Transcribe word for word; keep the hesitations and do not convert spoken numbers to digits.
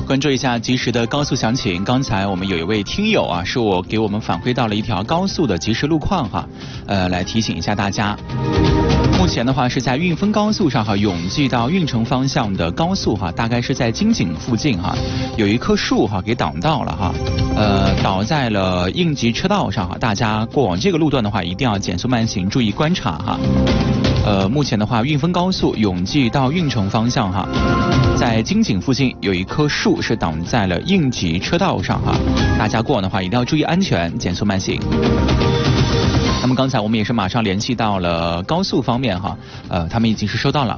关注一下及时的高速详情。刚才我们有一位听友啊，是我给我们反馈到了一条高速的及时路况哈，呃，来提醒一下大家。目前的话是在运丰高速上哈，永济到运城方向的高速哈，大概是在金井附近哈，有一棵树哈给挡到了哈，呃，倒在了应急车道上哈，大家过往这个路段的话，一定要减速慢行，注意观察哈。呃，目前的话，运丰高速永济到运城方向哈，在金井附近有一棵树是挡在了应急车道上哈，大家过往的话一定要注意安全，减速慢行。那么刚才我们也是马上联系到了高速方面哈，呃，他们已经是收到了。